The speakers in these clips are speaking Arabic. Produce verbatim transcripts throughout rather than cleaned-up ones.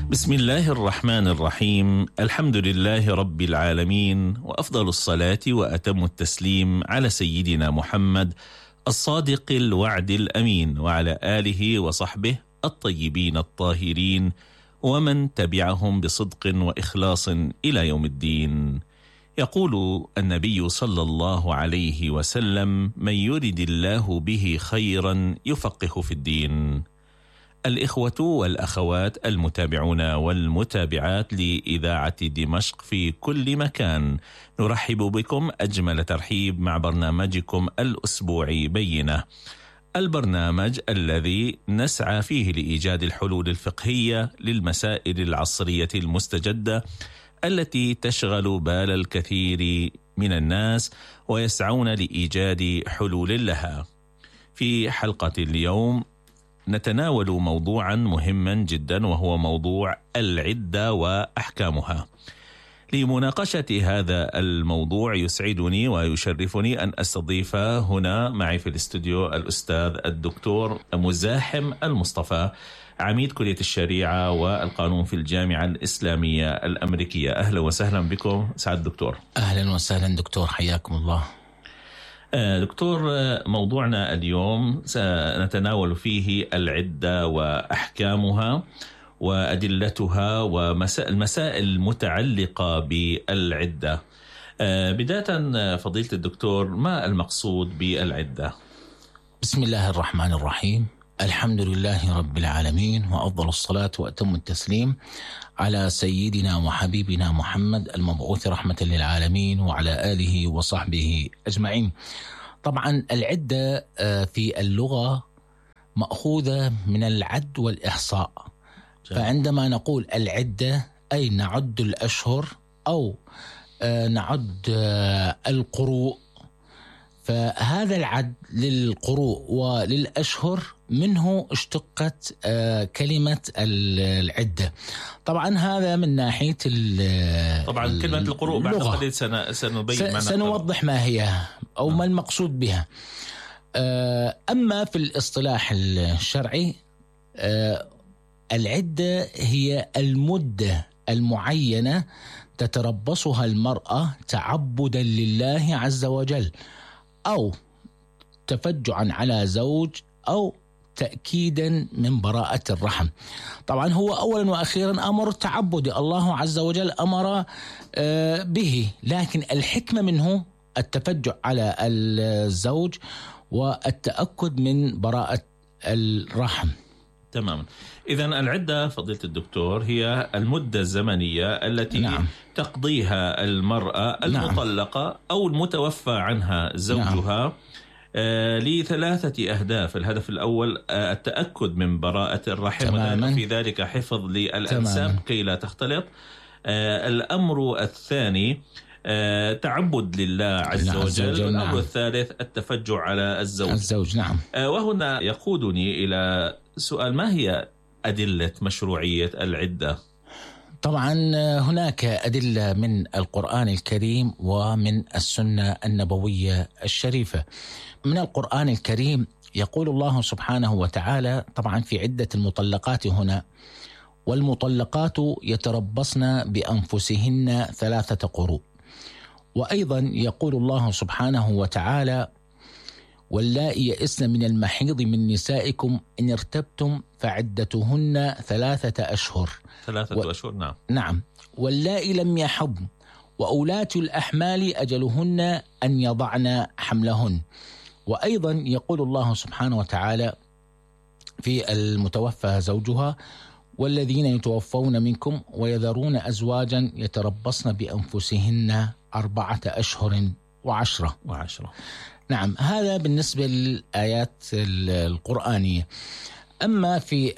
بسم الله الرحمن الرحيم. الحمد لله رب العالمين، وأفضل الصلاة وأتم التسليم على سيدنا محمد الصادق الوعد الأمين، وعلى آله وصحبه الطيبين الطاهرين، ومن تبعهم بصدق وإخلاص إلى يوم الدين. يقول النبي صلى الله عليه وسلم: من يرد الله به خيرا يفقه في الدين. الإخوة والأخوات المتابعون والمتابعات لإذاعة دمشق في كل مكان، نرحب بكم أجمل ترحيب مع برنامجكم الأسبوعي بينة، البرنامج الذي نسعى فيه لإيجاد الحلول الفقهية للمسائل العصرية المستجدة التي تشغل بال الكثير من الناس ويسعون لإيجاد حلول لها. في حلقة اليوم نتناول موضوعا مهما جدا، وهو موضوع العدة وأحكامها. لمناقشة هذا الموضوع يسعدني ويشرفني أن أستضيف هنا معي في الاستوديو الأستاذ الدكتور مزاحم المصطفى، عميد كلية الشريعة والقانون في الجامعة الإسلامية الأمريكية. أهلا وسهلا بكم سعد الدكتور. أهلا وسهلا دكتور، حياكم الله. دكتور، موضوعنا اليوم سنتناول فيه العدة وأحكامها وأدلتها والمسائل المتعلقة بالعدة. بداية فضيلة الدكتور، ما المقصود بالعدة؟ بسم الله الرحمن الرحيم. الحمد لله رب العالمين، وأفضل الصلاة وأتم التسليم على سيدنا وحبيبنا محمد المبعوث رحمة للعالمين، وعلى آله وصحبه أجمعين. طبعا العدة في اللغة مأخوذة من العد والإحصاء، فعندما نقول العدة أي نعد الأشهر أو نعد القروء، فهذا العد للقروء وللأشهر منه اشتقت كلمة العدة. طبعا هذا من ناحية طبعا كلمة القروء بعد قليل سنبين سنوضح ما هي أو ما المقصود بها. أما في الاصطلاح الشرعي، العدة هي المدة المعينة تتربصها المرأة تعبدا لله عز وجل، أو تفجعا على زوج، أو تأكيدا من براءة الرحم. طبعا هو أولا وأخيرا أمر تعبدي، الله عز وجل أمر به، لكن الحكمة منه التفجع على الزوج والتأكد من براءة الرحم. تماما. إذن العدة فضيلة الدكتور هي المدة الزمنية التي نعم. تقضيها المرأة المطلقة نعم. أو المتوفى عنها زوجها نعم. آه لثلاثة أهداف. الهدف الأول آه التأكد من براءة الرحم، في ذلك حفظ للأنساب كي لا تختلط. آه الأمر الثاني آه تعبد لله عز وجل. وجل. الأمر نعم. الثالث التفجع على الزوج, الزوج نعم. آه وهنا يقودني إلى سؤال: ما هي أدلة مشروعية العدة؟ طبعا هناك أدلة من القرآن الكريم ومن السنة النبوية الشريفة. من القرآن الكريم يقول الله سبحانه وتعالى طبعا في عدة المطلقات هنا: والمطلقات يتربصن بأنفسهن ثلاثة قروء. وأيضا يقول الله سبحانه وتعالى: واللائي يئسن من المحيض من نسائكم إن ارتبتم فعدتهن ثلاثة أشهر. ثلاثة و... أشهر نعم. نعم. واللائي لم يحضن وأولاة الأحمال أجلهن أن يضعن حملهن. وأيضا يقول الله سبحانه وتعالى في المتوفى زوجها: والذين يتوفون منكم ويذرون أزواجا يتربصن بأنفسهن أربعة أشهر وعشرة وعشرة. نعم، هذا بالنسبة للآيات القرآنية. أما في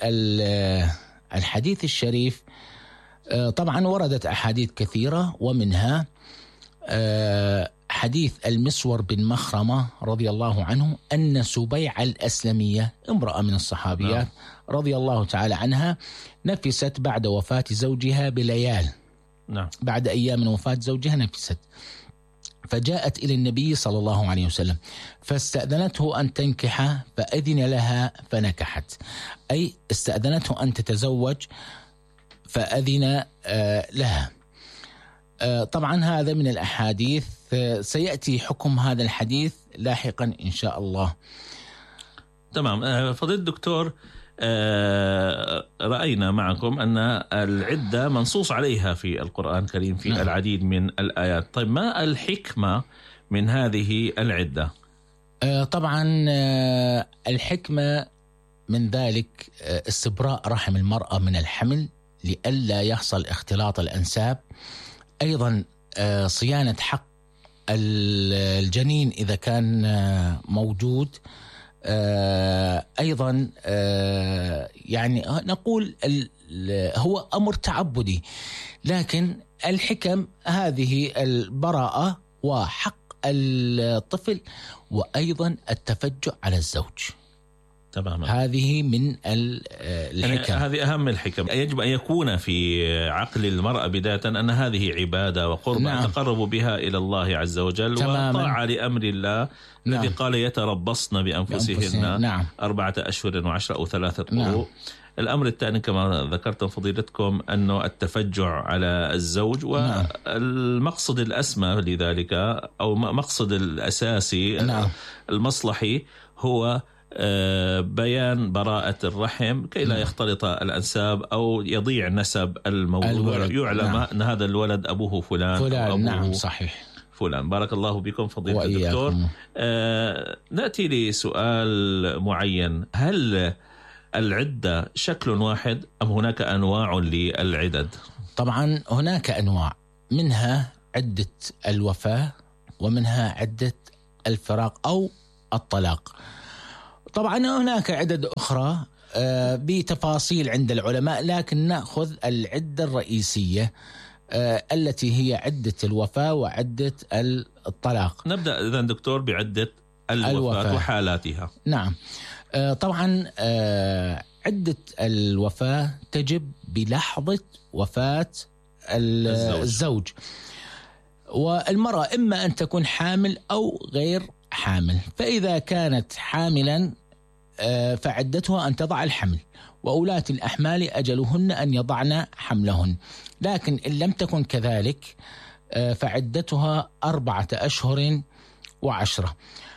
الحديث الشريف طبعا وردت أحاديث كثيرة، ومنها حديث المسور بن مخرمة رضي الله عنه أن سبيع الأسلمية امرأة من الصحابيات رضي الله تعالى عنها نفست بعد وفاة زوجها بليال. نعم. بعد أيام من وفاة زوجها نفست، فجاءت إلى النبي صلى الله عليه وسلم فاستأذنته أن تنكح فأذن لها فنكحت، أي استأذنته أن تتزوج فأذن لها. طبعا هذا من الأحاديث، سيأتي حكم هذا الحديث لاحقا إن شاء الله. تمام. فضيلة الدكتور، رأينا معكم أن العدة منصوص عليها في القرآن الكريم في نعم. العديد من الآيات. طيب ما الحكمة من هذه العدة؟ طبعا الحكمة من ذلك استبراء رحم المرأة من الحمل لئلا يحصل اختلاط الأنساب، أيضا صيانة حق الجنين إذا كان موجود، أيضا يعني نقول هو أمر تعبدي، لكن الحكم هذه البراءة وحق الطفل وأيضا التفجع على الزوج. تماما. هذه من الحكم، يعني هذه أهم الحكم. يجب أن يكون في عقل المرأة بداية أن هذه عبادة وقربة نعم. تقرب بها إلى الله عز وجل وطاعة لأمر الله الذي نعم. قال يتربصن بأنفسهن نعم. أربعة أشهر وعشرة أو ثلاثة قروء. نعم. الأمر الثاني كما ذكرتم فضيلتكم أنه التفجع على الزوج، والمقصد الأسمى لذلك أو مقصد الأساسي نعم. المصلحي هو بيان براءة الرحم كي لا يختلط الأنساب أو يضيع نسب الموضوع، يعلم نعم. أن هذا الولد أبوه فلان, فلان أو أبوه نعم صحيح فلان. بارك الله بكم فضيلة الدكتور. آه نأتي لسؤال معين، هل العدة شكل واحد أم هناك أنواع للعدد؟ طبعا هناك أنواع، منها عدة الوفاة ومنها عدة الفراق أو الطلاق. طبعا هناك عدد أخرى بتفاصيل عند العلماء، لكن نأخذ العدة الرئيسية التي هي عدة الوفاة وعدة الطلاق. نبدأ إذن دكتور بعدة الوفاة, الوفاة. وحالاتها. نعم. طبعا عدة الوفاة تجب بلحظة وفاة الزوج, الزوج. والمرأة إما أن تكون حامل أو غير حامل، فإذا كانت حاملا فعدتها أن تضع الحمل، وأولاة الأحمال أجلهن أن يضعن حملهن. لكن إن لم تكن كذلك فعدتها أربعة أشهر وعشرة.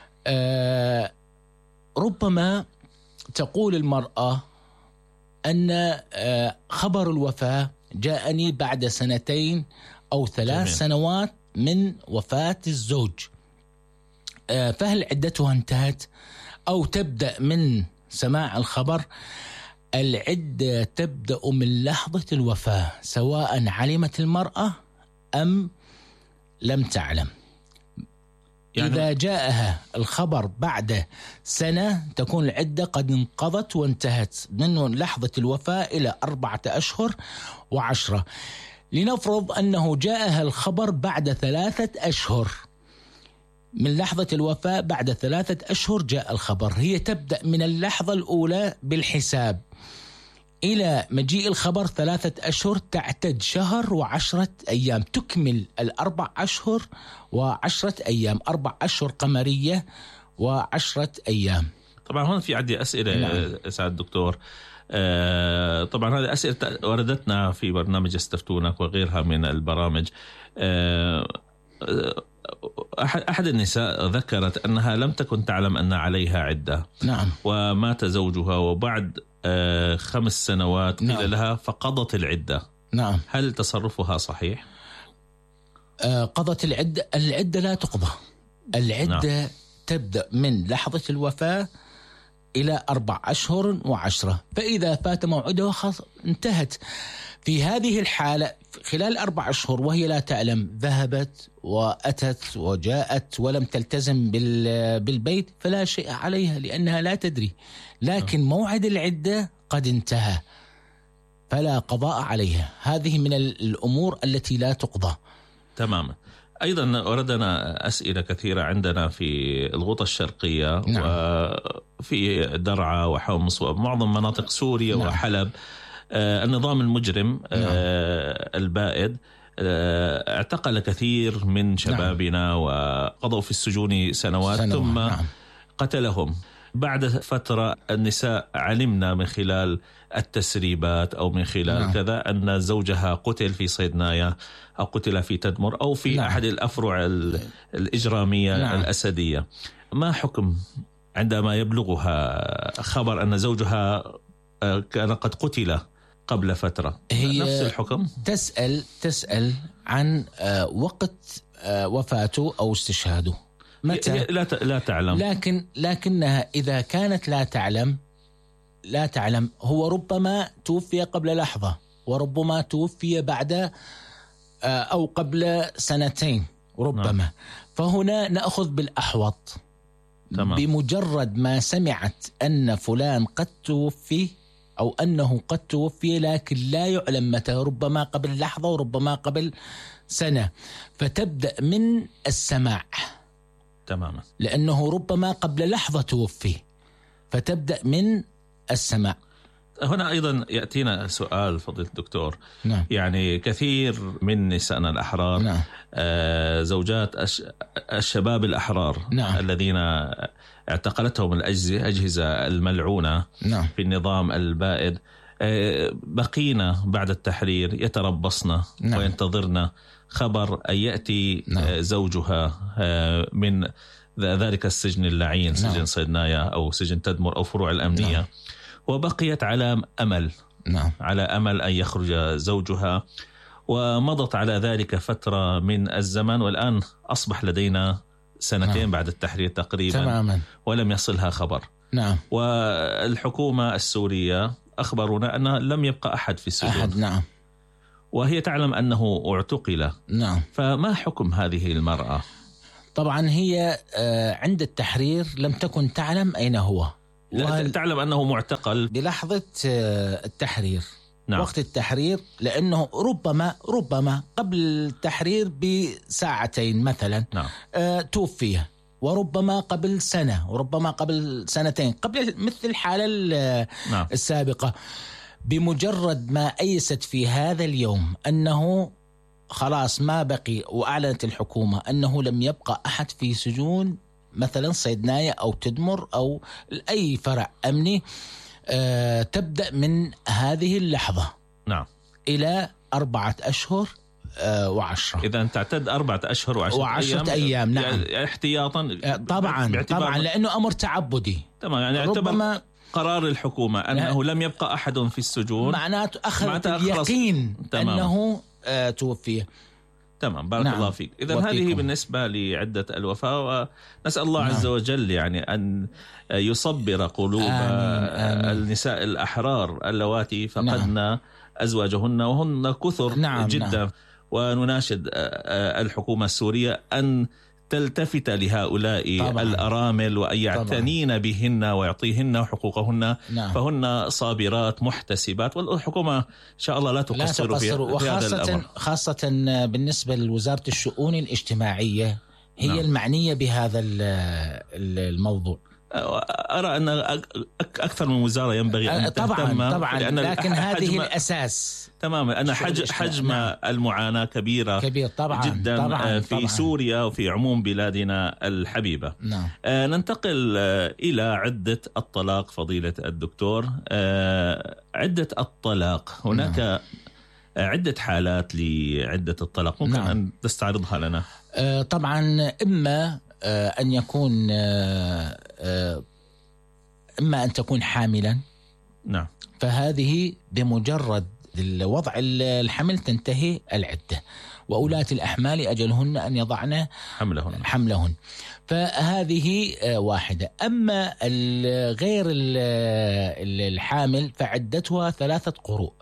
ربما تقول المرأة أن خبر الوفاة جاءني بعد سنتين أو ثلاث جميل. سنوات من وفاة الزوج، فهل عدتها انتهت أو تبدأ من سماع الخبر؟ العدة تبدأ من لحظة الوفاة سواء علمت المرأة أم لم تعلم. يعني إذا جاءها الخبر بعد سنة تكون العدة قد انقضت وانتهت من لحظة الوفاة إلى أربعة أشهر وعشرة. لنفرض أنه جاءها الخبر بعد ثلاثة أشهر من لحظة الوفاة، بعد ثلاثة أشهر جاء الخبر، هي تبدأ من اللحظة الأولى بالحساب إلى مجيء الخبر ثلاثة أشهر، تعتد شهر وعشرة أيام، تكمل الأربع أشهر وعشرة أيام، أربع أشهر قمرية وعشرة أيام. طبعا هون في عندي أسئلة نعم. سعد الدكتور. آه طبعا هذه أسئلة وردتنا في برنامج استفتونك وغيرها من البرامج. آه أحد النساء ذكرت أنها لم تكن تعلم أن عليها عدة نعم. ومات زوجها وبعد آه خمس سنوات قيل نعم. لها فقضت العدة نعم. هل تصرفها صحيح؟ آه قضت العدة. العدة لا تقضى، العدة نعم. تبدأ من لحظة الوفاة إلى أربع أشهر وعشرة، فإذا فات موعدها خلاص انتهت. في هذه الحالة خلال أربع أشهر وهي لا تعلم، ذهبت وأتت وجاءت ولم تلتزم بالبيت، فلا شيء عليها لأنها لا تدري. لكن موعد العدة قد انتهى فلا قضاء عليها. هذه من الأمور التي لا تقضى. تماما. أيضا وردنا أسئلة كثيرة عندنا في الغوطة الشرقية نعم. وفي درعا وحمص ومعظم مناطق سوريا نعم. وحلب. آه النظام المجرم آه نعم. البائد آه اعتقل كثير من شبابنا نعم. وقضوا في السجون سنوات, سنوات ثم نعم. قتلهم. بعد فترة النساء علمنا من خلال التسريبات أو من خلال نعم. كذا أن زوجها قتل في صيدنايا أو قتل في تدمر أو في نعم. أحد الأفرع الإجرامية نعم. الأسدية. ما حكم عندما يبلغها خبر أن زوجها كان قد قتل قبل فترة؟ هي نفس الحكم؟ تسأل تسأل عن وقت وفاته أو استشهاده متى؟ لا لا تعلم. لكن لكنها إذا كانت لا تعلم لا تعلم هو ربما توفي قبل لحظة وربما توفي بعد أو قبل سنتين ربما نعم. فهنا نأخذ بالأحوط. تمام. بمجرد ما سمعت أن فلان قد توفي أو أنه قد توفي لكن لا يعلم متى، ربما قبل لحظة وربما قبل سنة، فتبدأ من السماع. تماما. لأنه ربما قبل لحظة توفي، فتبدأ من السماع. هنا أيضا يأتينا سؤال فضيلة الدكتور. نعم. يعني كثير من نسائنا الأحرار نعم. آه زوجات أش... الشباب الأحرار نعم. الذين اعتقلتهم الأجهزة الملعونة نعم. في النظام البائد، آه بقينا بعد التحرير يتربصنا نعم. وينتظرنا خبر أن يأتي نعم. زوجها آه من ذلك السجن اللعين، سجن نعم. صيدنايا أو سجن تدمر أو فروع الأمنية. نعم. وبقيت على أمل نعم. على أمل أن يخرج زوجها، ومضت على ذلك فترة من الزمن، والآن أصبح لدينا سنتين نعم. بعد التحرير تقريبا تماما. ولم يصلها خبر. نعم. والحكومة السورية أخبرونا أن لم يبقى أحد في السجون. أحد. نعم. وهي تعلم أنه اعتقل. نعم. فما حكم هذه المرأة؟ طبعا هي عند التحرير لم تكن تعلم أين هو، وهل... تعلم أنه معتقل بلحظة التحرير. نعم. وقت التحرير، لأنه ربما ربما قبل التحرير بساعتين مثلا نعم. آه توفي، وربما قبل سنة، وربما قبل سنتين، قبل مثل الحالة نعم. السابقة. بمجرد ما أيست في هذا اليوم أنه خلاص ما بقي، وأعلنت الحكومة أنه لم يبقى أحد في سجون مثلا صيدنايا أو تدمر أو أي فرع أمني، أه تبدأ من هذه اللحظة نعم. إلى أربعة أشهر أه وعشرة. إذا تعتد أربعة أشهر وعشرة, وعشرة أيام, أيام. نعم. احتياطا أه طبعا طبعا لأنه أمر تعبدي. تمام. يعني ربما قرار الحكومة أنه لم يبقى أحد في السجون معناته أخذ اليقين أنه أه توفي. تمام. بارك نعم. الله فيك. إذن هذه بالنسبة لعدة الوفاة، ونسأل الله نعم. عز وجل يعني أن يصبر قلوب آمين. آمين. النساء الأحرار اللواتي فقدنا نعم. أزواجهن، وهن كثر نعم. جدا نعم. ونناشد الحكومة السورية أن تلتفت لهؤلاء طبعا. الأرامل وأن يعتنين بهن ويعطيهن حقوقهن. نعم. فهن صابرات محتسبات، والحكومة إن شاء الله لا تقصر, لا تقصر في هذا الأمر. خاصة بالنسبة لوزارة الشؤون الاجتماعية هي نعم. المعنية بهذا الموضوع. أرى أن أكثر من وزارة ينبغي أن طبعا تهتم، طبعا لكن هذه الأساس. تماما. أن حجم, حجم نعم. المعاناة كبيرة كبير طبعا جدا طبعا في طبعا. سوريا وفي عموم بلادنا الحبيبة. نعم. آه ننتقل آه إلى عدة الطلاق فضيلة الدكتور. آه عدة الطلاق هناك نعم. عدة حالات لعدة الطلاق، ممكن نعم. أن تستعرضها لنا؟ آه طبعا إما آه أن يكون آه آه إما أن تكون حاملا. نعم. فهذه بمجرد وضع الحمل تنتهي العدة، وأولاة الأحمال أجلهن أن يضعن حملهن حملهن فهذه واحدة. أما غير الحامل فعدتها ثلاثة قروء.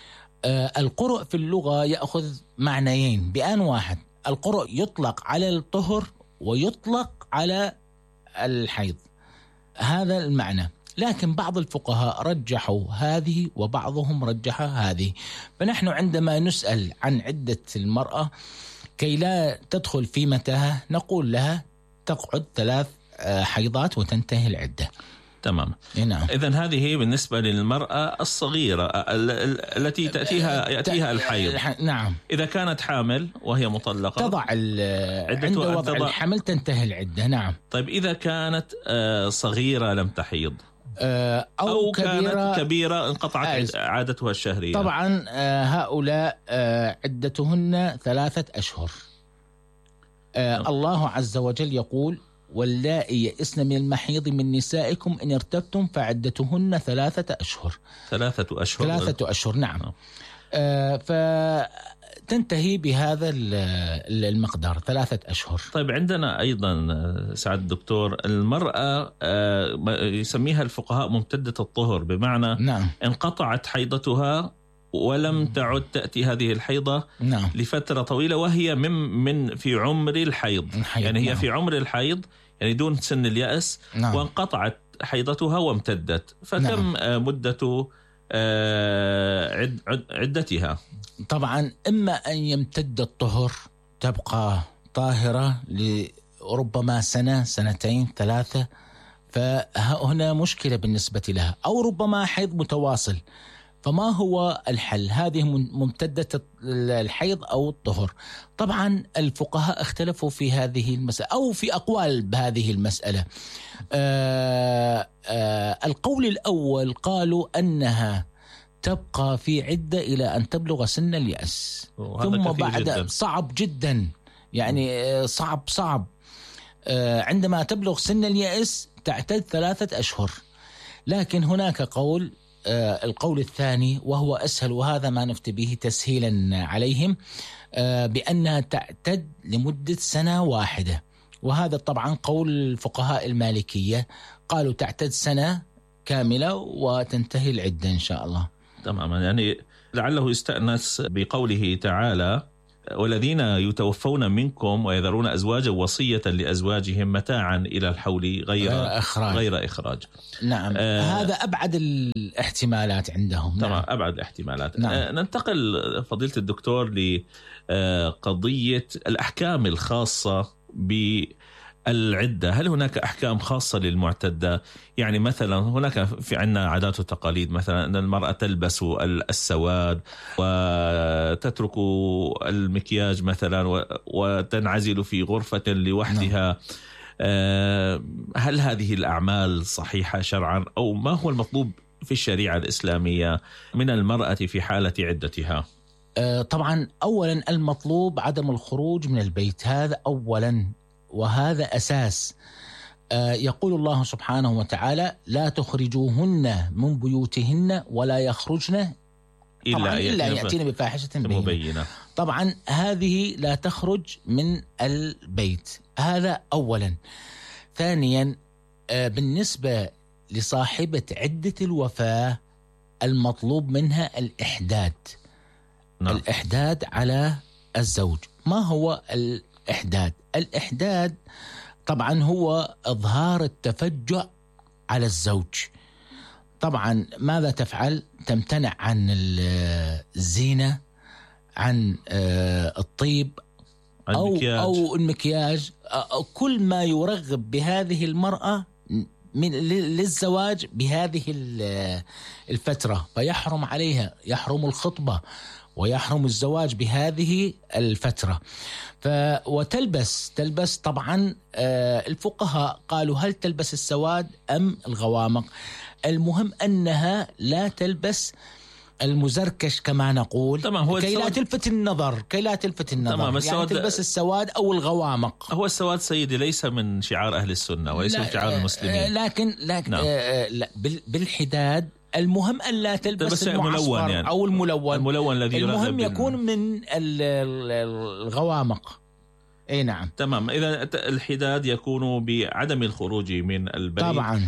القرء في اللغة يأخذ معنيين بآن واحد. القرء يطلق على الطهر ويطلق على الحيض، هذا المعنى. لكن بعض الفقهاء رجحوا هذه وبعضهم رجح هذه. فنحن عندما نسأل عن عدة المرأة كي لا تدخل في متاهة نقول لها تقعد ثلاث حيضات وتنتهي العدة. تمام. نعم. إذن هذه بالنسبة للمرأة الصغيرة التي تأتيها يأتيها الحيض. نعم. إذا كانت حامل وهي مطلقة تضع عند وضع الحمل تنتهي العدة. نعم. طيب إذا كانت صغيرة لم تحيض أو, أو كبيرة كانت كبيرة انقطعت عادتها الشهرية، طبعا هؤلاء عدتهن ثلاثة أشهر. نعم. الله عز وجل يقول: واللائي يئسن من المحيض من نسائكم إن ارتبتم فعدتهن ثلاثة أشهر. ثلاثة أشهر ثلاثة أشهر نعم. نعم. آه فتنتهي بهذا المقدار ثلاثة أشهر. طيب عندنا أيضا سعد الدكتور المرأة آه يسميها الفقهاء ممتدة الطهر، بمعنى نعم. انقطعت حيضتها ولم تعد تأتي هذه الحيضة نعم. لفترة طويلة وهي من من في عمر الحيض، الحيض. يعني هي نعم. في عمر الحيض، يعني دون سن اليأس. نعم. وانقطعت حيضتها وامتدت، فكم نعم. مدة عد عدتها؟ طبعا إما أن يمتد الطهر تبقى طاهرة لربما سنة سنتين ثلاثة، فهنا مشكلة بالنسبة لها، أو ربما حيض متواصل. فما هو الحل؟ هذه ممتدة الحيض أو الطهر. طبعا الفقهاء اختلفوا في هذه المسألة أو في أقوال بهذه المسألة. آآ آآ القول الأول قالوا أنها تبقى في عدة إلى أن تبلغ سن اليأس، ثم بعد جداً. صعب جدا، يعني صعب صعب عندما تبلغ سن اليأس تعتد ثلاثة أشهر. لكن هناك قول آه القول الثاني وهو أسهل، وهذا ما نفتي به تسهيلا عليهم، آه بأنها تعتد لمدة سنة واحدة. وهذا طبعا قول الفقهاء المالكية، قالوا تعتد سنة كاملة وتنتهي العدة إن شاء الله. تماما. يعني لعله يستأنس بقوله تعالى: والذين يتوفون منكم ويذرون أزواجا وصية لأزواجهم متاعا إلى الحول غير إخراج. غير إخراج. نعم. آه هذا أبعد الاحتمالات عندهم. طبعا. نعم. أبعد الاحتمالات. نعم. آه ننتقل فضيلة الدكتور لقضية الأحكام الخاصة بالعدة. هل هناك أحكام خاصة للمعتدة؟ يعني مثلا هناك في عنا عادات وتقاليد، مثلا أن المرأة تلبس السواد وتترك المكياج مثلا وتنعزل في غرفة لوحدها. هل هذه الأعمال صحيحة شرعا، أو ما هو المطلوب في الشريعة الإسلامية من المرأة في حالة عدتها؟ طبعا أولا المطلوب عدم الخروج من البيت، هذا أولا وهذا أساس. يقول الله سبحانه وتعالى: لا تخرجوهن من بيوتهن ولا يخرجن إلا, إلا يأتين بفاحشة مبينة. طبعا هذه لا تخرج من البيت، هذا أولا. ثانيا بالنسبة لصاحبة عدة الوفاة المطلوب منها الإحداد. نعم. الإحداد على الزوج. ما هو الإحداد؟ الإحداد طبعا هو إظهار التفجع على الزوج. طبعا ماذا تفعل؟ تمتنع عن الزينة، عن الطيب أو المكياج. أو المكياج، أو كل ما يرغب بهذه المرأة من للزواج بهذه الفترة، فيحرم عليها، يحرم الخطبة ويحرم الزواج بهذه الفترة. ف وتلبس تلبس طبعا الفقهاء قالوا هل تلبس السواد أم الغوامق؟ المهم أنها لا تلبس المزركش كما نقول، كي لا تلفت النظر كي لا تلفت النظر يعني تلبس السواد أو الغوامق. هو السواد سيدي ليس من شعار أهل السنة وليس من شعار المسلمين، لكن, لكن نعم. لا بالحداد المهم أن لا تلبس المعصفر يعني. أو الملون الملون الذي المهم يكون من الغوامق. اي نعم. تمام. اذا الحداد يكون بعدم الخروج من البيت طبعا،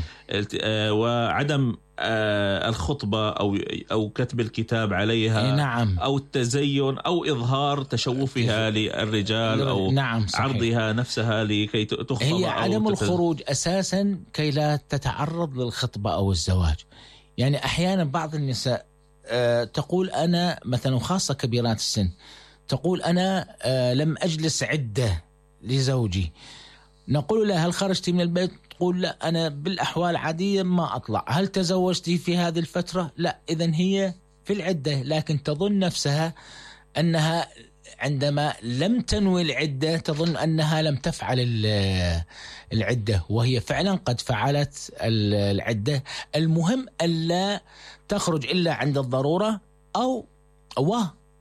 وعدم الخطبة او او كتب الكتاب عليها. نعم. او التزين او اظهار تشوفها للرجال او نعم. عرضها نفسها لكي تخطب. هي أو عدم تتز... الخروج اساسا كي لا تتعرض للخطبة او الزواج. يعني احيانا بعض النساء تقول انا مثلا، خاصة كبيرات السن، تقول أنا آه لم أجلس عدة لزوجي. نقول لها هل خرجت من البيت؟ تقول لا أنا بالأحوال العادية ما أطلع. هل تزوجتي في هذه الفترة؟ لا، إذن هي في العدة، لكن تظن نفسها أنها عندما لم تنوي العدة تظن أنها لم تفعل العدة، وهي فعلا قد فعلت العدة. المهم ألا تخرج إلا عند الضرورة، أو و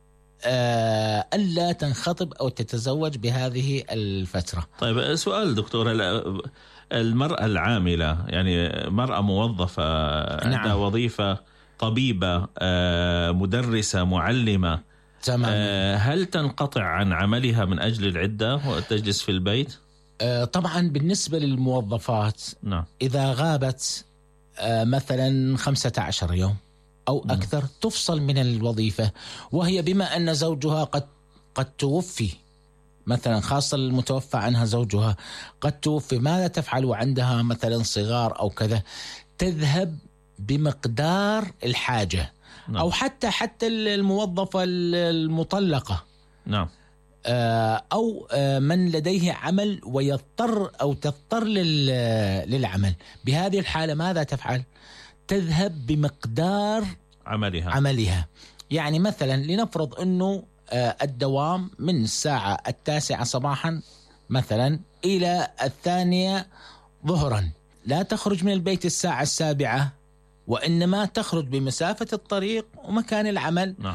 ألا تنخطب أو تتزوج بهذه الفترة. طيب سؤال دكتور، المرأة العاملة يعني مرأة موظفة عندها نعم. وظيفة، طبيبة، مدرسة، معلمة، تمام. هل تنقطع عن عملها من أجل العدة وتجلس في البيت؟ طبعا بالنسبة للموظفات نعم. إذا غابت مثلا خمسة عشر يوم أو أكثر م. تفصل من الوظيفة، وهي بما أن زوجها قد قد توفي، مثلا خاصة المتوفى عنها زوجها قد توفي، ماذا تفعل وعندها مثلا صغار أو كذا؟ تذهب بمقدار الحاجة نعم. أو حتى حتى الموظفة المطلقة نعم. أو من لديه عمل ويضطر أو تضطر للعمل، بهذه الحالة ماذا تفعل؟ تذهب بمقدار عملها عملها. يعني مثلا لنفرض أنه الدوام من الساعة التاسعة صباحا مثلا إلى الثانية ظهرا، لا تخرج من البيت الساعة السابعة، وإنما تخرج بمسافة الطريق ومكان العمل نعم.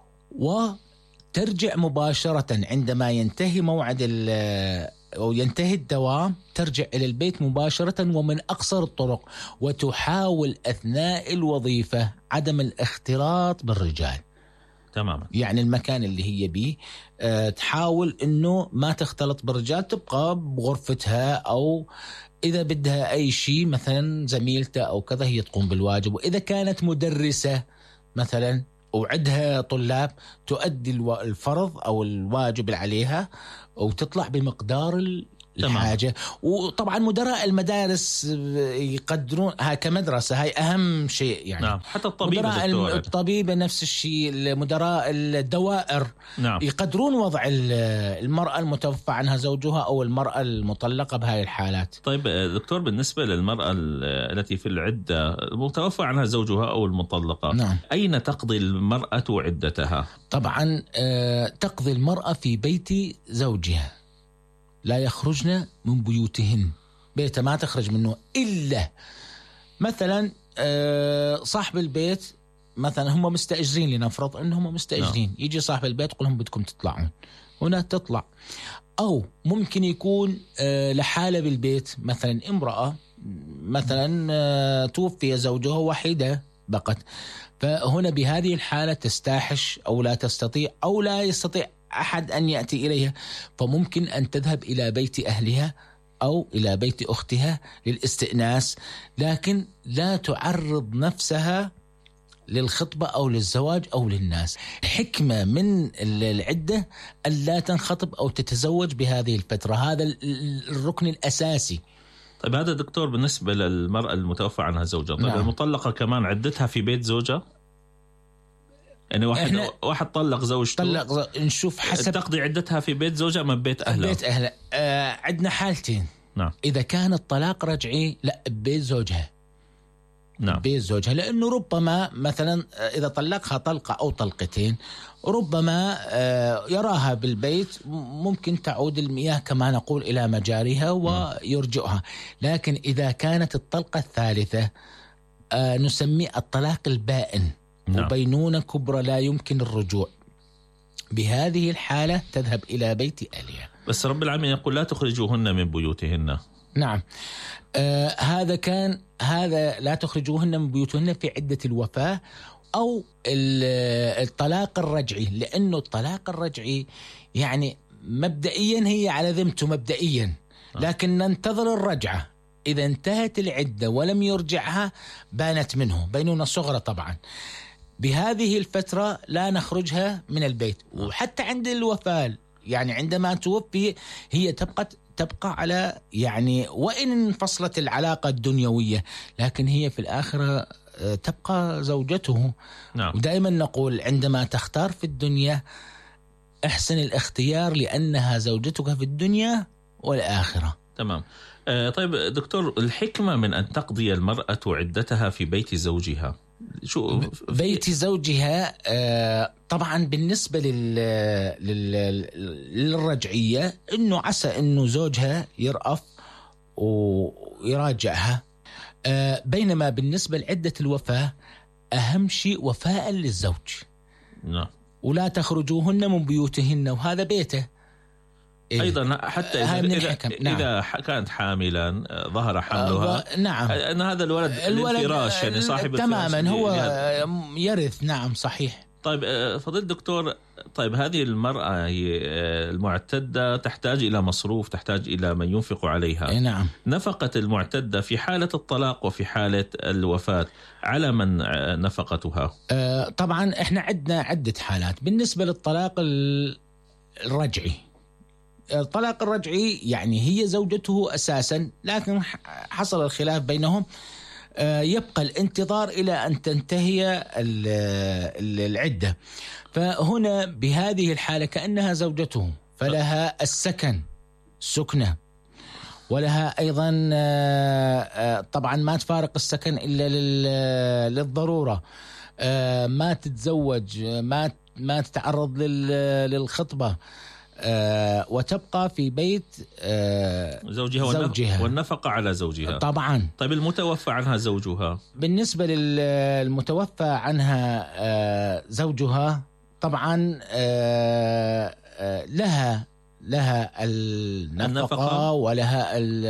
وترجع مباشرة عندما ينتهي موعد أو ينتهي الدوام، ترجع إلى البيت مباشرة ومن أقصر الطرق، وتحاول أثناء الوظيفة عدم الاختلاط بالرجال تماما. يعني المكان اللي هي بيه أه تحاول أنه ما تختلط بالرجال، تبقى بغرفتها، أو إذا بدها أي شيء مثلا زميلته أو كذا هي تقوم بالواجب. وإذا كانت مدرسة مثلا وعدها طلاب تؤدي الفرض أو الواجب عليها وتطلع بمقدار الحاجة. وطبعا مدراء المدارس يقدرون هاي كمدرسة، هاي أهم شيء يعني نعم. حتى الطبيبة مدراء الطبيبة نفس الشيء، مدراء الدوائر نعم. يقدرون وضع المرأة المتوفى عنها زوجها أو المرأة المطلقة بهاي الحالات. طيب دكتور، بالنسبة للمرأة التي في العدة المتوفى عنها زوجها أو المطلقة نعم. أين تقضي المرأة عدتها؟ طبعا تقضي المرأة في بيت زوجها، لا يخرجن من بيوتهن، بيت ما تخرج منه إلا مثلا صاحب البيت مثلا هم مستأجرين، لنفرض أنهم مستأجرين no. يجي صاحب البيت يقول لهم بدكم تطلعون، هنا تطلع. أو ممكن يكون لحالة بالبيت، مثلا امرأة مثلا توفي زوجها وحيدة بقت، فهنا بهذه الحالة تستاحش أو لا تستطيع أو لا يستطيع أحد أن يأتي إليها، فممكن أن تذهب إلى بيت أهلها أو إلى بيت أختها للاستئناس، لكن لا تعرض نفسها للخطبة أو للزواج أو للناس. حكمة من العدة ألا تنخطب أو تتزوج بهذه الفترة، هذا الركن الأساسي. طيب هذا دكتور بالنسبة للمرأة المتوفى عنها زوجها. طيب نعم. المطلقة كمان عدتها في بيت زوجها، يعني واحد واحد طلق زوجته، طلق نشوف حسب تقضي عدتها في بيت زوجها أم بيت أهلها؟ بيت أهلها. آه عندنا حالتين نعم. إذا كان الطلاق رجعي لا بيت زوجها نعم. بيت زوجها، لأنه ربما مثلا إذا طلقها طلقة أو طلقتين ربما آه يراها بالبيت، ممكن تعود المياه كما نقول إلى مجاريها ويرجعها. لكن إذا كانت الطلقة الثالثة آه نسميه الطلاق البائن نعم. وبينونة كبرى لا يمكن الرجوع، بهذه الحالة تذهب إلى بيت أهلها. بس رب العالمين يقول لا تخرجوهن من بيوتهن. نعم. آه هذا كان هذا لا تخرجوهن من بيوتهن في عدة الوفاة أو الطلاق الرجعي، لأنه الطلاق الرجعي يعني مبدئيا هي على ذمته مبدئيا، لكن ننتظر الرجعة. إذا انتهت العدة ولم يرجعها بانت منه بينونة صغرى طبعا. بهذه الفترة لا نخرجها من البيت. وحتى عند الوفاة يعني عندما توفي هي تبقى تبقى على يعني وإن انفصلت العلاقة الدنيوية، لكن هي في الآخرة تبقى زوجته نعم. ودائما نقول عندما تختار في الدنيا احسن الاختيار، لأنها زوجتك في الدنيا والآخرة. تمام. آه طيب دكتور، الحكمة من أن تقضي المرأة عدتها في بيت زوجها؟ شو بيت زوجها آه طبعا بالنسبة لل... لل... للرجعية إنه عسى إنه زوجها يرأف ويراجعها، آه بينما بالنسبة لعدة الوفاة أهم شيء وفاء للزوج. نعم. ولا تخرجوهن من بيوتهن، وهذا بيته أيضا حتى إذا, إذا, نعم. إذا كانت حاملا ظهر حملها آه نعم أن هذا الولد, الولد للفراش، يعني صاحب تماما هو لهذا. يرث. نعم صحيح. طيب فضيلة الدكتور، طيب هذه المرأة هي المعتدة تحتاج إلى مصروف، تحتاج إلى من ينفق عليها. نعم. نفقة المعتدة في حالة الطلاق وفي حالة الوفاة على من نفقتها؟ آه طبعا احنا عندنا عدة حالات. بالنسبة للطلاق الرجعي، الطلاق الرجعي يعني هي زوجته أساسا، لكن حصل الخلاف بينهم، يبقى الانتظار إلى أن تنتهي العدة. فهنا بهذه الحالة كأنها زوجته، فلها السكن سكنة، ولها أيضا طبعا ما تفارق السكن إلا للضرورة، ما تتزوج، ما ما تتعرض للخطبة، آه وتبقى في بيت آه زوجها, زوجها والنفقة على زوجها طبعا. طيب المتوفى عنها زوجها، بالنسبة للمتوفى عنها آه زوجها طبعا آه آه لها لها النفقة, النفقة ولها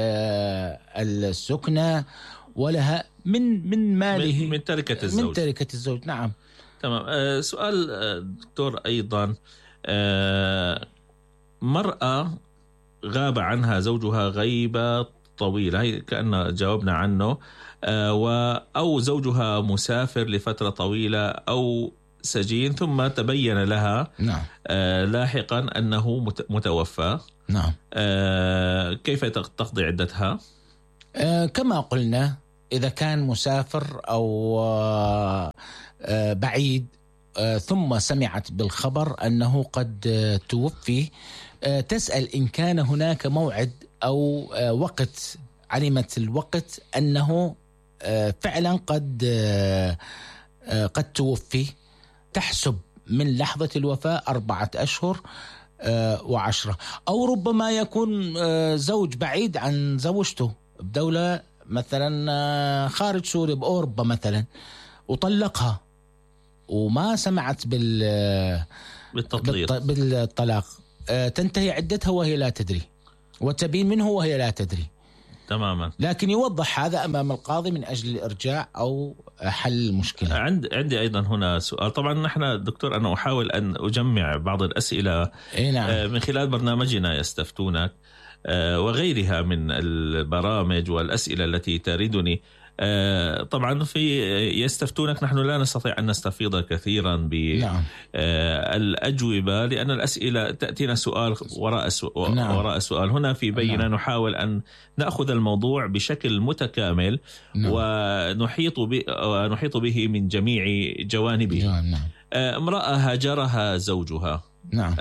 السكنة، ولها من من ماله، من, من تركة الزوج من تركة الزوج. نعم. تمام. آه سؤال آه دكتور أيضا، آه مرأة غاب عنها زوجها غيبة طويلة، هي كأن جاوبنا عنه، آه أو زوجها مسافر لفترة طويلة أو سجين، ثم تبين لها نعم. آه لاحقا أنه متوفى. نعم. آه كيف تقضي عدتها؟ آه كما قلنا، إذا كان مسافر أو آه آه بعيد آه ثم سمعت بالخبر أنه قد آه توفي، آه تسأل إن كان هناك موعد أو آه وقت، علمت الوقت أنه آه فعلا قد آه آه قد توفي، تحسب من لحظة الوفاة أربعة أشهر آه وعشرة. أو ربما يكون آه زوج بعيد عن زوجته بدولة مثلا آه خارج سوريا، بأوروبا مثلا، وطلقها وما سمعت بال بالتطليق بالطلاق، أه تنتهي عدتها وهي لا تدري، وتبين منه وهي لا تدري تماما. لكن يوضح هذا أمام القاضي من أجل الإرجاع أو حل المشكلة. عند عندي أيضا هنا سؤال. طبعا نحن دكتور أنا أحاول أن أجمع بعض الأسئلة نعم. من خلال برنامجنا يستفتونك وغيرها من البرامج والأسئلة التي تردني. طبعا في يستفتونك نحن لا نستطيع أن نستفيض كثيرا بالأجوبة، لأن الأسئلة تأتينا سؤال وراء سؤال, نعم. وراء سؤال. هنا في بينا نعم. نحاول أن نأخذ الموضوع بشكل متكامل، نعم. ونحيط, ونحيط به من جميع جوانبه. نعم. امرأة هاجرها زوجها نعم.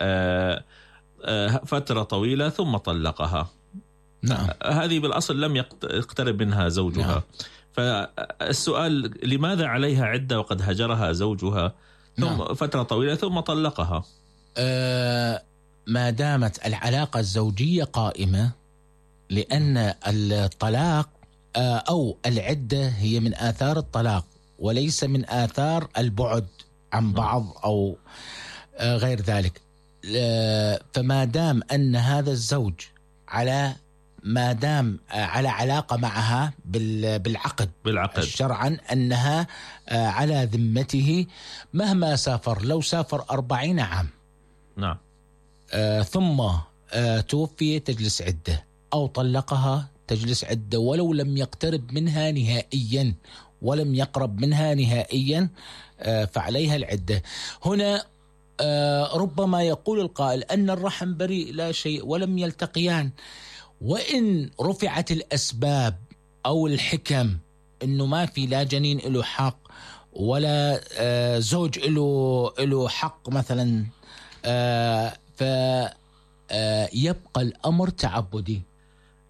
فترة طويلة ثم طلقها. نعم. هذه بالأصل لم يقترب منها زوجها. نعم. فالسؤال لماذا عليها عدة وقد هجرها زوجها ثم نعم. فترة طويلة ثم طلقها؟ أه ما دامت العلاقة الزوجية قائمة، لأن الطلاق أه أو العدة هي من آثار الطلاق وليس من آثار البعد عن بعض أو أه غير ذلك. أه فما دام أن هذا الزوج على ما دام على علاقة معها بالعقد, بالعقد شرعا أنها على ذمته مهما سافر، لو سافر أربعين عام نعم ثم توفي تجلس عدة، أو طلقها تجلس عدة، ولو لم يقترب منها نهائيا ولم يقرب منها نهائيا فعليها العدة. هنا ربما يقول القائل أن الرحم بريء لا شيء ولم يلتقيان، وإن رفعت الأسباب أو الحكم إنه ما في لا جنين له حق ولا آه زوج له له حق مثلا، آه فيبقى الأمر تعبدي.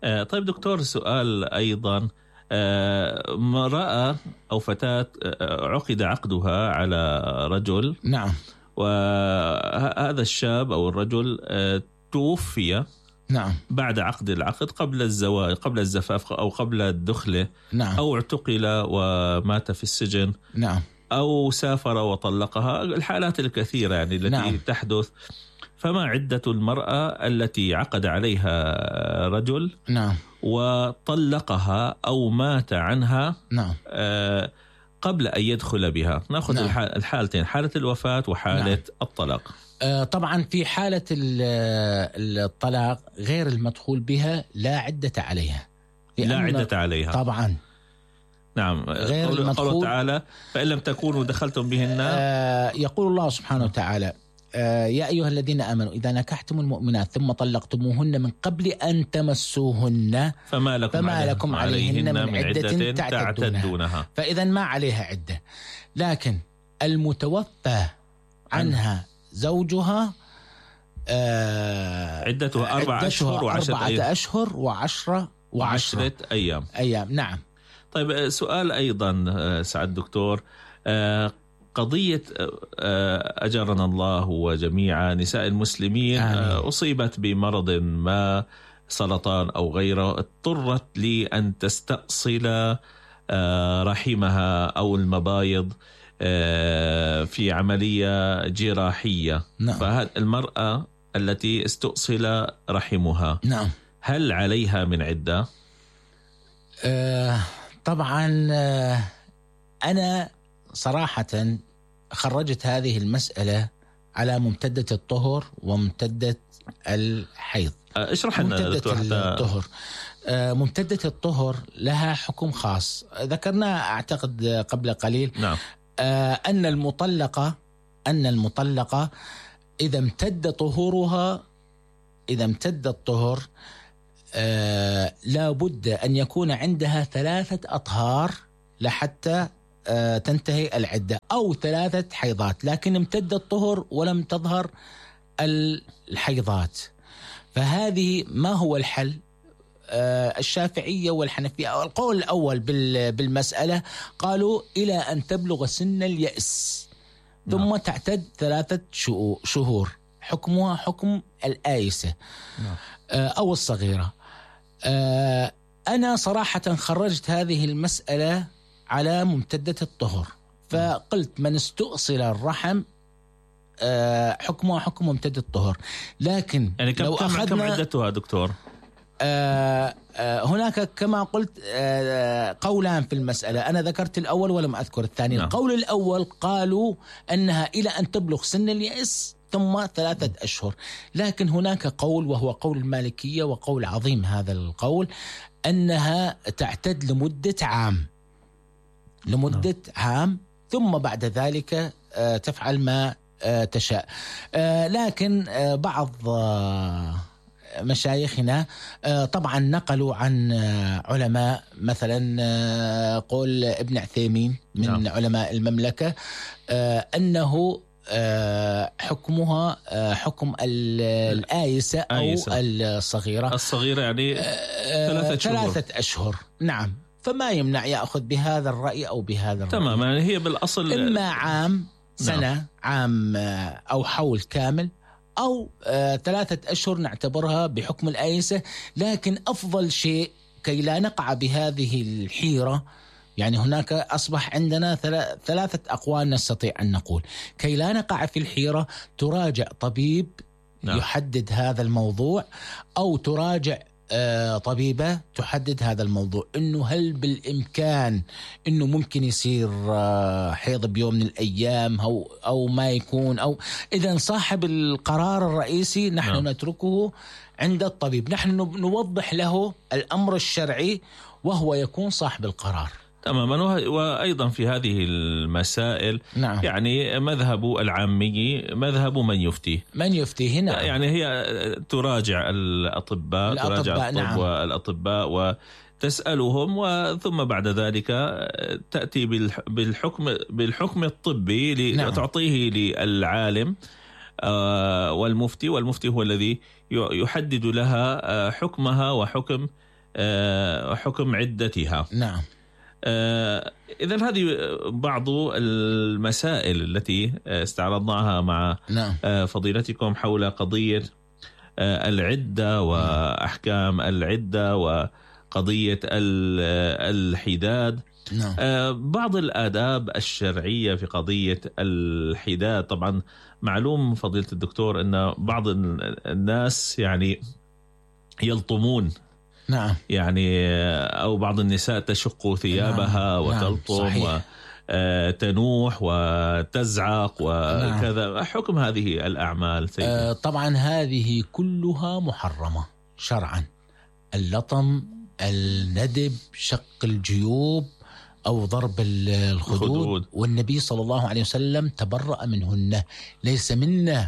آه طيب دكتور، سؤال أيضا. آه امرأة أو فتاة آه عقد عقدها على رجل. نعم. وهذا الشاب أو الرجل آه توفي. نعم. بعد عقد العقد، قبل الزواج، قبل الزفاف أو قبل الدخلة. نعم. أو اعتقل ومات في السجن. نعم. أو سافر وطلقها، الحالات الكثيرة يعني التي نعم. تحدث. فما عدة المرأة التي عقد عليها رجل نعم. وطلقها أو مات عنها نعم. آه قبل أن يدخل بها؟ نأخذ نعم. الحالتين، حالة الوفاة وحالة نعم. الطلاق. آه طبعا في حالة الطلاق غير المدخول بها لا عدة عليها. لا عدة عليها طبعا. نعم. غير قوله المدخول تعالى: فإن لم تكونوا دخلتم بهن. آه يقول الله سبحانه وتعالى: آه يا أيها الذين آمنوا إذا نكحتم المؤمنات ثم طلقتموهن من قبل أن تمسوهن فما لكم, فما لكم عليهن, عليهن من عدة, عدة تعتدونها. تعتدونها. فإذا ما عليها عدة. لكن المتوفى عنها زوجها آه عدتها أربعة أشهر وعشرة أربعة أشهر وعشرة وعشرة أيام. أيام. نعم. طيب سؤال أيضا سعد دكتور. آه قضية أجرنا الله وجميع نساء المسلمين آه أصيبت بمرض ما، سرطان أو غيره، اضطرت لأن تستأصل آه رحمها أو المبايض آه في عملية جراحية. نعم. فهذه المرأة التي استؤصل رحمها، نعم، هل عليها من عدة؟ آه طبعا. آه أنا صراحة خرجت هذه المسألة على ممتدة الطهر وممتدة الحيض. اشرح لنا دكتور. الطهر آه ممتدة الطهر لها حكم خاص ذكرناه أعتقد قبل قليل. نعم. آه أن المطلقة أن المطلقة إذا امتد طهورها إذا امتد الطهر آه لا بد أن يكون عندها ثلاثة أطهار لحتى آه تنتهي العدة، أو ثلاثة حيضات، لكن امتد الطهر ولم تظهر الحيضات. فهذه ما هو الحل؟ آه الشافعية والحنفية القول الأول بالمسألة قالوا إلى أن تبلغ سن اليأس ثم نعم. تعتد ثلاثة شهور، حكمها حكم الآيسة نعم. آه أو الصغيرة. آه أنا صراحة خرجت هذه المسألة على ممتدة الطهر، فقلت من استؤصل الرحم آه حكمها حكم ممتدة الطهر. لكن يعني كم, لو كم, أخذنا كم عدتها دكتور؟ آه آه هناك كما قلت آه قولان في المسألة، أنا ذكرت الأول ولم أذكر الثاني. نعم. القول الأول قالوا أنها إلى أن تبلغ سن اليأس ثم ثلاثة أشهر، لكن هناك قول وهو قول المالكية وقول عظيم هذا القول أنها تعتد لمدة عام لمدة نعم. عام ثم بعد ذلك آه تفعل ما آه تشاء. آه لكن آه بعض آه مشايخنا طبعا نقلوا عن علماء مثلا قول ابن عثيمين من نعم. علماء المملكة أنه حكمها حكم الآيسة أو آيسة. الصغيرة الصغيرة يعني ثلاثة شهور ثلاثة أشهر. نعم. فما يمنع يأخذ بهذا الرأي أو بهذا الرأي. تمام. يعني هي بالأصل إما عام سنة نعم. عام أو حول كامل أو آه، ثلاثة أشهر نعتبرها بحكم الآيسة. لكن أفضل شيء كي لا نقع بهذه الحيرة، يعني هناك أصبح عندنا ثلاثة أقوال نستطيع أن نقول كي لا نقع في الحيرة: تراجع طبيب نعم. يحدد هذا الموضوع، أو تراجع آه، طبيبة تحدد هذا الموضوع، إنه هل بالإمكان إنه ممكن يصير آه، حيض بيوم من الأيام أو أو ما يكون، أو إذا صاحب القرار الرئيسي نحن نعم. نتركه عند الطبيب، نحن نوضح له الأمر الشرعي وهو يكون صاحب القرار. تماما. وأيضا في هذه المسائل نعم. يعني مذهب العامي مذهب من يفتي من يفتي هنا، يعني هي تراجع الأطباء, الأطباء تراجع الطب نعم. والأطباء وتسألهم، وثم بعد ذلك تأتي بالحكم بالحكم الطبي نعم. تعطيه للعالم والمفتي، والمفتي هو الذي يحدد لها حكمها وحكم حكم عدتها. نعم. إذن هذه بعض المسائل التي استعرضناها مع نعم. فضيلتكم حول قضية العدة وأحكام العدة وقضية الحداد. نعم. بعض الآداب الشرعية في قضية الحداد. طبعا معلوم فضيلة الدكتور أن بعض الناس يعني يلطمون. نعم. يعني أو بعض النساء تشق ثيابها. نعم. وتلطم. نعم. وتنوح وتزعق وكذا. نعم. حكم هذه الأعمال سيدي؟ آه طبعا هذه كلها محرمة شرعا. اللطم، الندب، شق الجيوب أو ضرب الخدود. الخدود. والنبي صلى الله عليه وسلم تبرأ منهن. ليس منا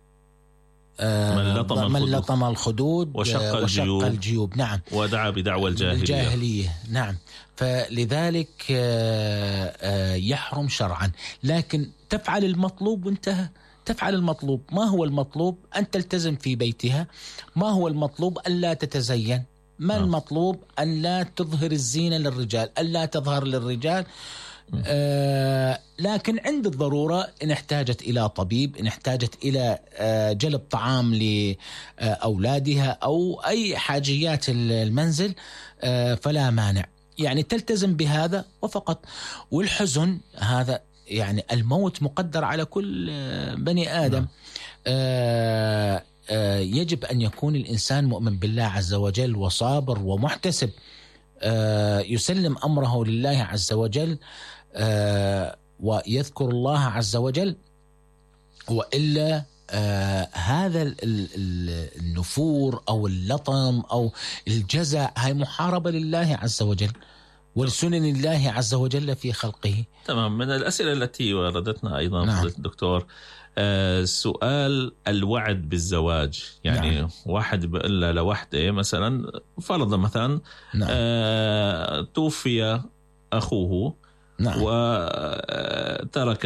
من لطم, من لطم الخدود وشق, وشق الجيوب. الجيوب. نعم. ودعا بدعوى الجاهلية. الجاهلية. نعم. فلذلك يحرم شرعا، لكن تفعل المطلوب وانتهى. تفعل المطلوب. ما هو المطلوب؟ أن تلتزم في بيتها. ما هو المطلوب؟ أن لا تتزين. ما نعم. المطلوب؟ أن لا تظهر الزينة للرجال، أن لا تظهر للرجال. آه لكن عند الضرورة إن احتاجت إلى طبيب، إن احتاجت إلى آه جلب طعام لأولادها أو أي حاجيات المنزل آه فلا مانع، يعني تلتزم بهذا وفقط. والحزن هذا يعني الموت مقدر على كل بني آدم. آه آه يجب أن يكون الإنسان مؤمن بالله عز وجل وصابر ومحتسب، آه يسلم أمره لله عز وجل، آه ويذكر الله عز وجل. وإلا آه هذا النفور أو اللطم أو الجزع هي محاربة لله عز وجل ولسنن الله عز وجل في خلقه. تمام. من الأسئلة التي وردتنا أيضا نعم. الدكتور آه سؤال الوعد بالزواج. يعني نعم. واحد بيقول لوحده مثلا، فرضا مثلا نعم. آه توفي أخوه نعم. وترك